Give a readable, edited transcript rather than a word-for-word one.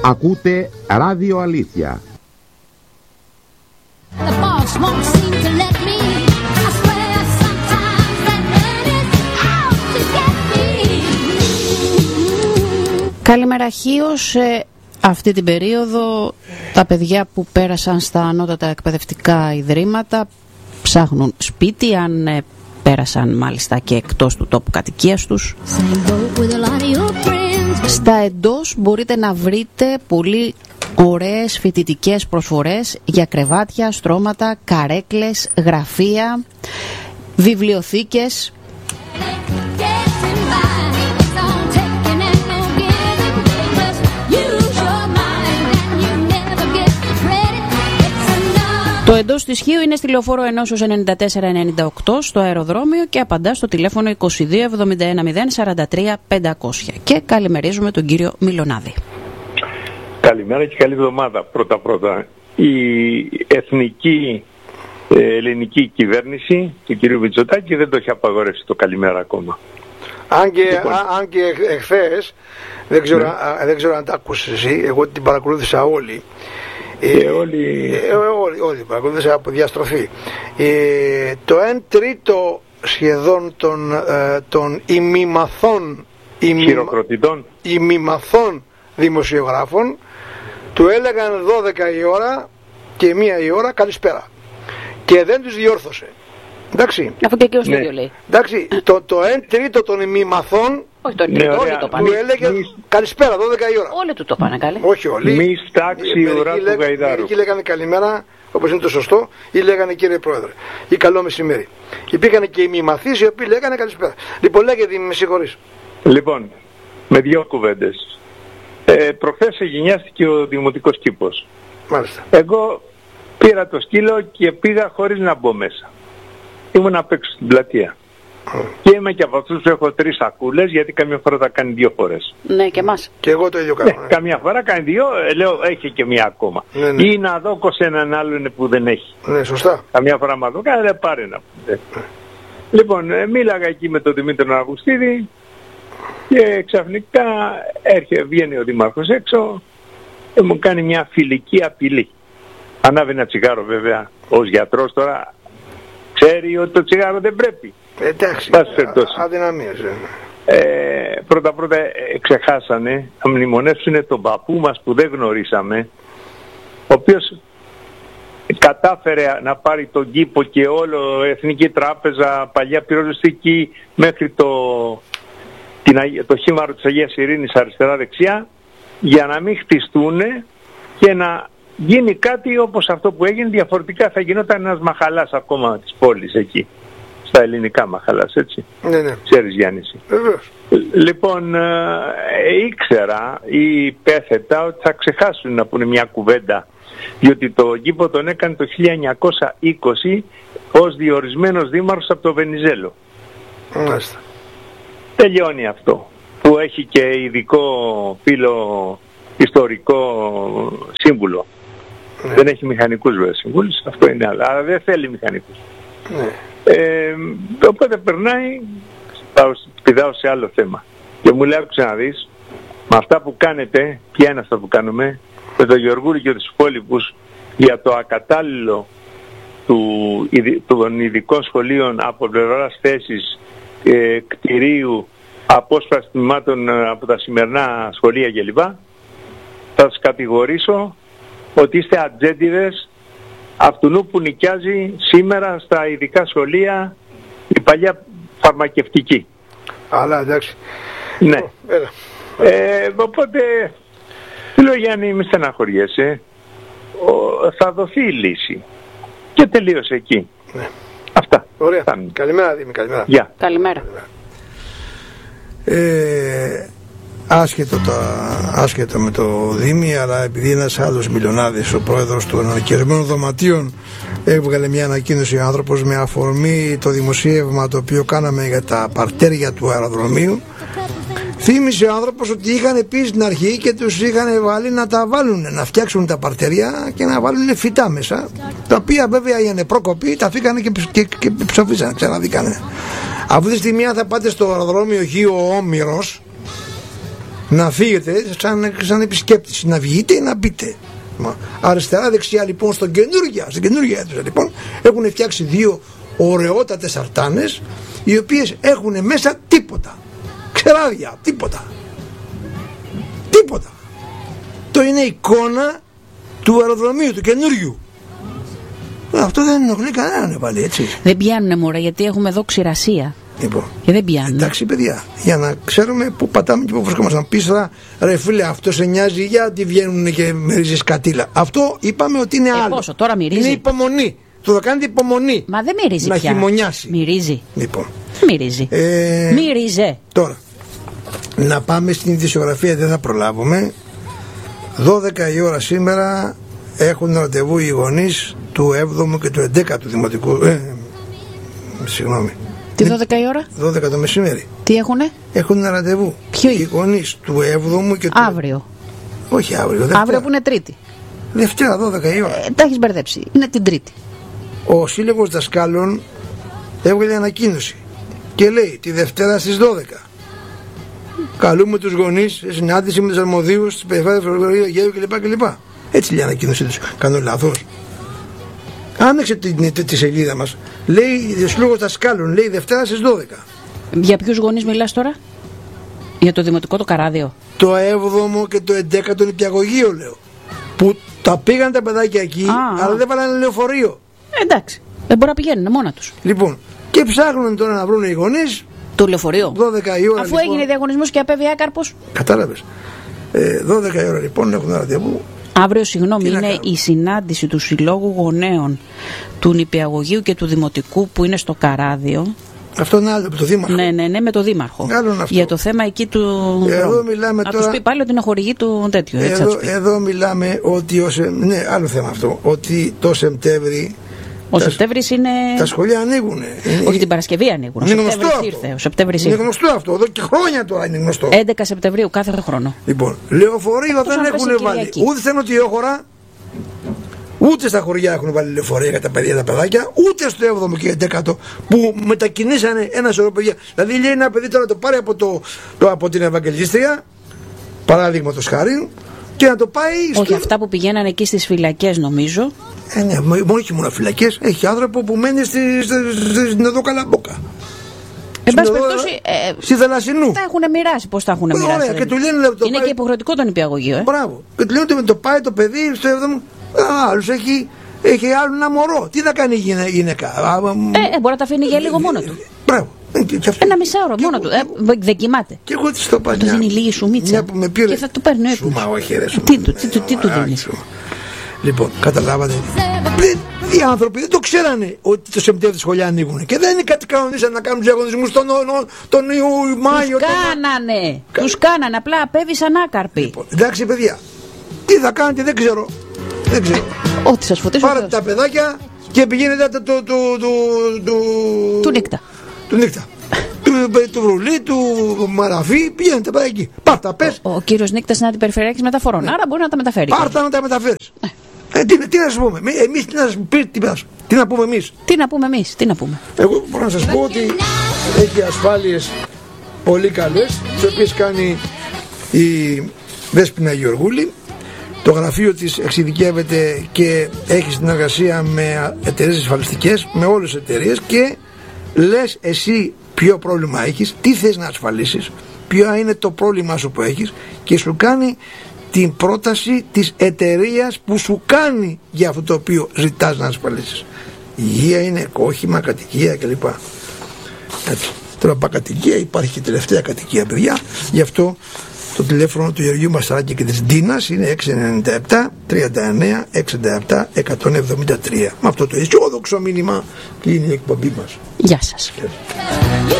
Ακούτε Ράδιο Αλήθεια. Καλημέρα Χίος. Αυτή την περίοδο τα παιδιά που πέρασαν στα ανώτατα εκπαιδευτικά ιδρύματα ψάχνουν σπίτι, αν πέρασαν μάλιστα και εκτός του τόπου κατοικίας τους. Στα εντός μπορείτε να βρείτε πολύ ωραίες φοιτητικές προσφορές για κρεβάτια, στρώματα, καρέκλες, γραφεία, βιβλιοθήκες. Το εντός της Χίου είναι στη Λεωφόρο Ενώσεως 94-98 στο αεροδρόμιο και απαντά στο τηλέφωνο 22 71 0 43 500. Και καλημερίζουμε τον κύριο Μιλονάδη. Καλημέρα και καλή εβδομάδα. Πρώτα η εθνική ελληνική κυβέρνηση του κύριου Μητσοτάκη δεν το έχει απαγορεύσει το καλημέρα ακόμα. Αν και εχθές, δεν ξέρω αν τα άκουσες εσύ, εγώ την παρακολούθησα όλη. Όλοι παρακολούθησα από διαστροφή. Το 1/3 σχεδόν των ημιμαθών δημοσιογράφων του έλεγαν 12 η ώρα και 1 η ώρα καλησπέρα και δεν τους διόρθωσε. Εντάξει. Αφού και εκεί ο στούντιο λέει. Εντάξει, το 1/3 των ημιμαθών του έλεγε καλησπέρα 12 η ώρα. Όλοι του το πάνε καλέ. Όχι όλοι. Μη στάξει η ουρά του Γαϊδάρου. Μερικοί λέγανε καλημέρα, όπως είναι το σωστό, ή λέγανε κύριε Πρόεδρε, ή καλό μεσημέρι. Υπήρχαν και οι μη μαθείς οι οποίοι λέγανε καλησπέρα. Λοιπόν, λέγεται, με συγχωρείς. Λοιπόν, με 2 κουβέντες. Προχθές γενιάστηκε ο δημοτικός κήπος. Μάλιστα. Εγώ πήρα το σκύλο και πήγα χωρίς να μπω μέσα. Ήμουν απ' έξω στην πλατεία. Και είμαι και από αυτούς που έχω 3 σακούλες, γιατί καμιά φορά τα κάνει 2 φορές. Ναι, και εμάς. Και εγώ το ίδιο κάνω. Καμιά φορά κάνει 2, λέω έχει και 1 ακόμα. Ναι. Ή να δώκω σε έναν άλλον που δεν έχει. Ναι, σωστά. Καμιά φορά μα δώκα, δεν πάρε να πούμε. Λοιπόν, μίλαγα εκεί με τον Δημήτρη Αυγουστίδη και ξαφνικά βγαίνει ο Δήμαρχος έξω και μου κάνει μια φιλική απειλή. Ανάβει ένα τσιγάρο βέβαια, ως γιατρός τώρα ξέρει ότι το τσιγάρο δεν πρέπει. Εντάξει, αδυναμίες. Πρώτα ξεχάσανε να μνημονεύσουν τον παππού μας που δεν γνωρίσαμε, ο οποίος κατάφερε να πάρει τον κήπο και όλο Εθνική Τράπεζα, παλιά πυροσβεστική, μέχρι το χήμαρο της Αγίας Ειρήνης αριστερά-δεξιά, για να μην χτιστούν και να γίνει κάτι όπως αυτό που έγινε. Διαφορετικά θα γινόταν ένας μαχαλάς ακόμα της πόλης εκεί. Στα ελληνικά μαχαλάς, έτσι. Ναι. Ξέρεις Γιάννηση. Βεβαίως. Λοιπόν, ήξερα ή πέθετα ότι θα ξεχάσουν να πούνε μια κουβέντα, διότι το κήπο τον έκανε το 1920 ως διορισμένος δήμαρχος από το Βενιζέλο. Μάλιστα. Τελειώνει αυτό, που έχει και ειδικό φύλλο ιστορικό σύμβουλο. Ναι. Δεν έχει μηχανικούς βέβαια συμβούλους, αυτό είναι άλλο, αλλά δεν θέλει μηχανικούς. Ναι. Οπότε περνάει, πηδάω σε άλλο θέμα και μου λέει, άκουσε να δεις, με αυτά που κάνετε, ποια είναι αυτά που κάνουμε, με τον Γεωργούλη και τους υπόλοιπους, για το ακατάλληλο των ειδικών σχολείων από πλευράς θέσης, κτηρίου, απόσπαση τμήματων από τα σημερινά σχολεία κλπ. Θα σας κατηγορήσω ότι είστε ατζέντιδες αυτού που νοικιάζει σήμερα στα ειδικά σχολεία η παλιά φαρμακευτική. Αλλά εντάξει. Ναι. Οπότε, λέω Γιάννη, μη στεναχωριέσαι, θα δοθεί η λύση. Και τελείωσε εκεί. Ναι. Αυτά. Ωραία. Καλημέρα Δήμη, καλημέρα. Yeah. Καλημέρα. Άσχετο με το Δήμη, αλλά επειδή ένας άλλος Μιλονάδης, ο πρόεδρος των ανακαιρεμένων δωματίων, έβγαλε μια ανακοίνωση ο άνθρωπος με αφορμή το δημοσίευμα το οποίο κάναμε για τα παρτέρια του αεροδρομίου. Θύμισε ο άνθρωπος ότι είχαν πει στην αρχή και τους είχαν βάλει να τα βάλουν, να φτιάξουν τα παρτέρια και να βάλουν φυτά μέσα, τα οποία βέβαια οι ανεπρόκοποι τα φύγανε και ψοφίσανε, ξαναδίκανε. Αυτή τη στιγμή αν θα πάτε στο αεροδρόμιο Χίου Όμηρος, να φύγετε σαν επισκέπτης, να βγείτε ή να μπείτε. Αριστερά δεξιά λοιπόν στην καινούργια αίθουσα λοιπόν έχουν φτιάξει δύο ωραιότατες αρτάνες, οι οποίες έχουν μέσα τίποτα, ξεράδια, τίποτα. Το είναι εικόνα του αεροδρομίου, του καινούριου. Αυτό δεν ενοχλεί κανέναν πάλι, έτσι. Δεν πιάνουνε μωρέ, γιατί έχουμε εδώ ξηρασία. Λοιπόν, και δεν πιάνουν. Εντάξει παιδιά, για να ξέρουμε πού πατάμε και πού βρισκόμαστε. Αν πεις τώρα, ρε φίλε, αυτό σε νοιάζει γιατί βγαίνουν και μυρίζει κατήλα. Αυτό είπαμε ότι είναι άλλο. Πόσο, τώρα μυρίζει. Είναι υπομονή. Το θα κάνετε υπομονή. Μα δεν μυρίζει να πια. χειμωνιάσει. Μυρίζει. Λοιπόν. Μυρίζει. Μύριζε. Τώρα, να πάμε στην ειδησιογραφία, δεν θα προλάβουμε. 12 η ώρα σήμερα έχουν ραντεβού οι γονείς του 7ου και του 11ου δημοτικού. Συγγνώμη. Τι 12 η ώρα? 12 το μεσημέρι. Τι έχουνε? Έχουν ραντεβού. Ποιοι? Οι γονείς του 7ου και του... Αύριο. Όχι αύριο, Δευτέρα. Αύριο που είναι Τρίτη. Δευτέρα 12 η ώρα. Τα έχεις μπερδέψει. Είναι την Τρίτη. Ο Σύλλογος Δασκάλων έβγαλε ανακοίνωση και λέει τη Δευτέρα στις 12 καλούμε τους γονείς σε συνάντηση με τους αρμοδίους της περιφέρειας Αιγαίου κλπ. Έτσι λέει η ανακοίνωσή τους. Κάνω λάθος? Άνοιξε τη σελίδα μας. Λέει Σύλλογος Δασκάλων, λέει Δευτέρα στις 12. Για ποιους γονείς μιλάς τώρα? Για το δημοτικό το Καράδιο? Το 7ο και το 11ο νηπιαγωγείο λέω. Που τα πήγαν τα παιδάκια εκεί, αλλά δεν βάλανε λεωφορείο. Εντάξει, δεν μπορεί να πηγαίνουν μόνα τους. Λοιπόν, και ψάχνουν τώρα να βρουν οι γονείς. Το λεωφορείο. 12 η ώρα. Αφού λοιπόν, έγινε διαγωνισμός και απέβη άκαρπος. Κατάλαβες. 12 η ώρα λοιπόν έχουν ραντεβού. Αύριο, συγγνώμη, είναι η συνάντηση του Συλλόγου Γονέων του Νηπιαγωγείου και του Δημοτικού που είναι στο Καράδιο. Αυτό είναι άλλο, με το Δήμαρχο. Ναι, με το Δήμαρχο. Για το θέμα εκεί του. Εδώ μιλάμε να τώρα. τους πει πάλι ότι είναι χορηγή του τέτοιου. Εδώ μιλάμε ότι. Ναι, άλλο θέμα αυτό. Ότι το Σεπτέμβρη. Ο Σεπτέμβρης είναι. Τα σχολεία ανοίγουν. Όχι, την Παρασκευή ανοίγουν. Είναι γνωστό αυτό. Είναι γνωστό αυτό. Εδώ και χρόνια τώρα είναι γνωστό. 11 Σεπτεμβρίου κάθε χρόνο. Λοιπόν, λεωφορείο δεν έχουν βάλει. Ούτε στην Νοτιόχωρα, ούτε στα χωριά έχουν βάλει λεωφορεία για τα παιδιά τα παιδάκια, ούτε στο 7ο και 11ο που μετακινήσανε ένα σωρό παιδιά. Δηλαδή λέει ένα παιδί τώρα να το πάρει από την Ευαγγελίστρια, παράδειγματος χάρη, και να το πάει. Όχι, αυτά που πηγαίνανε εκεί στις φυλακές νομίζω. Ναι, μόνο και μόνο φυλακές. Έχει άνθρωπο που μένει στην οδό Καλαμπόκα. Εν πάση περιπτώσει, στη Θαλασσινού. Τα έχουν μοιράσει. Πώς τα έχουν μοιράσει? Ωραία, και του λένε, είναι και υποχρεωτικό το νηπιαγωγείο. Μπράβο. Και του λένε ότι το πάει το παιδί στο 7ο. Άλλος έχει άλλο ένα μωρό. Τι θα κάνει η γυναίκα? Μπορεί να τα αφήνει για λίγο μόνο του. Μπράβο. Ένα μισάωρο μόνο του. Δεν κοιμάται. Και εγώ τι το είπα. Του δίνει λίγη σουμίτσα. Και θα του παίρνει έτοιμο. Σούμα, όχι, ρε. Τι του δίνει? Λοιπόν, καταλάβατε. Οι άνθρωποι δεν το ξέρανε ότι το Σεπτέμβριο σχολεία ανοίγουν. Και δεν είναι κάτι κανονίσαν να κάνουν διαγωνισμούς τον Μάιο. Τους κάνανε. Απλά απέβησαν άκαρποι. Λοιπόν, εντάξει, παιδιά. Τι θα κάνετε, δεν ξέρω. Ό,τι σας φωτίσω. Πάρετε τα παιδάκια και πηγαίνετε του νύχτα. Του Βρουλή, του Μαραφή, πηγαίνετε πάει εκεί. Πάρτα, πες. Ο κύριος Νύκτας είναι αντιπεριφερειακής μεταφορών, άρα μπορεί να τα μεταφέρει. Πάρτα να τα μεταφέρεις. Τι να σου πούμε, εμείς τι να πούμε εμείς. Τι να πούμε. Εγώ μπορώ να σας πω ότι έχει ασφάλειες πολύ καλές, τις οποίες κάνει η Δέσποινα Γεωργούλη. Το γραφείο της εξειδικεύεται και έχει συνεργασία με εταιρείες ασφαλιστικές, με όλες τις εταιρείες, και λες εσύ ποιο πρόβλημα έχεις, τι θες να ασφαλίσεις, ποιο είναι το πρόβλημα σου που έχεις, και σου κάνει την πρόταση της εταιρείας που σου κάνει για αυτό το οποίο ζητάς να ασφαλίσεις. Υγεία είναι, όχημα, κατοικία κλπ. Έτσι. Τώρα από κατοικία υπάρχει και τελευταία κατοικία, παιδιά. Γι' αυτό το τηλέφωνο του Γεωργίου Μαστράκη και της Ντίνας είναι 697 39 67 173. Με αυτό το αισιόδοξο μήνυμα κλείνει η εκπομπή μας. Γεια σας.